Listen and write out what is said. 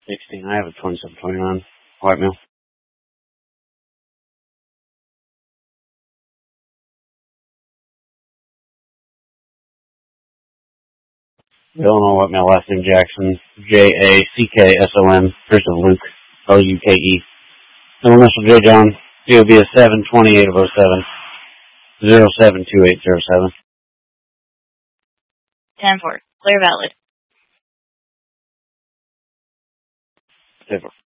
16. I have a 2729 white male. Illinois white male, last name Jackson, Jackson, first of Luke, Luke. Middle initial J. John, DOB is 7/28/07, 072807. 10-4. Clear valid. 10-4.